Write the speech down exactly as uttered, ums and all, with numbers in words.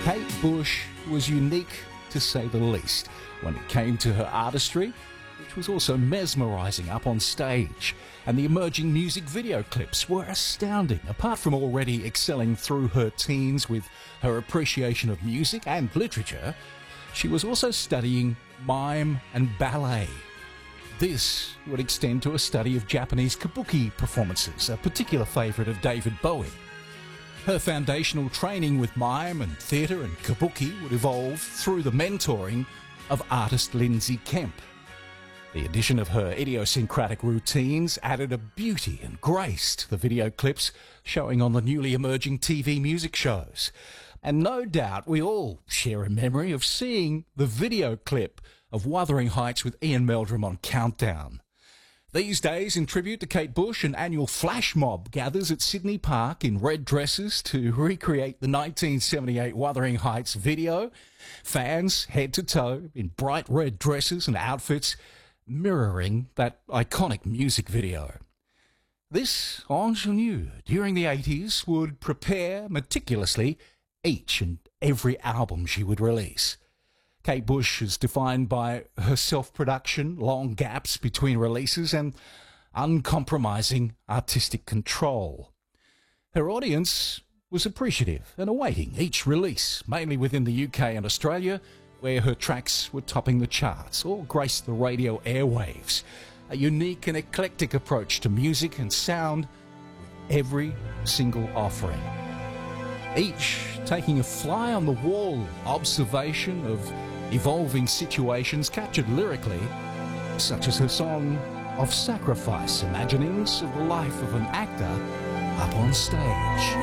Kate Bush was unique, to say the least, when it came to her artistry, which was also mesmerising up on stage. And the emerging music video clips were astounding. Apart from already excelling through her teens with her appreciation of music and literature, she was also studying mime and ballet. This would extend to a study of Japanese kabuki performances, a particular favourite of David Bowie. Her foundational training with mime and theatre and kabuki would evolve through the mentoring of artist Lindsay Kemp. The addition of her idiosyncratic routines added a beauty and grace to the video clips showing on the newly emerging T V music shows. And no doubt we all share a memory of seeing the video clip of Wuthering Heights with Ian Meldrum on Countdown. These days, in tribute to Kate Bush, an annual flash mob gathers at Sydney Park in red dresses to recreate the nineteen seventy-eight Wuthering Heights video. Fans head to toe in bright red dresses and outfits mirroring that iconic music video. This ingenue during the eighties would prepare meticulously each and every album she would release. Kate Bush is defined by her self-production, long gaps between releases, and uncompromising artistic control. Her audience was appreciative and awaiting each release, mainly within the U K and Australia, where her tracks were topping the charts or graced the radio airwaves. A unique and eclectic approach to music and sound with every single offering. Each taking a fly-on-the-wall observation of evolving situations captured lyrically, such as her song of sacrifice, imaginings of the life of an actor up on stage.